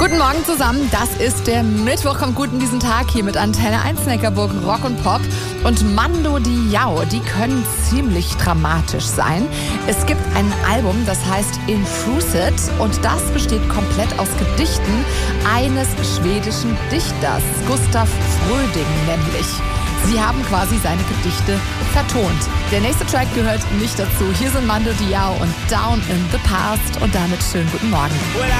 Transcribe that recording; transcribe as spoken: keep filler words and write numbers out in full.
Guten Morgen zusammen, das ist der Mittwoch, kommt gut in diesen Tag hier mit Antenne eins Neckarburg Rock und Pop. Und Mando Diao, die können ziemlich dramatisch sein. Es gibt ein Album, das heißt Intrusit und das besteht komplett aus Gedichten eines schwedischen Dichters, Gustav Fröding nämlich. Sie haben quasi seine Gedichte vertont. Der nächste Track gehört nicht dazu. Hier sind Mando Diao und Down in the Past und damit schönen guten Morgen.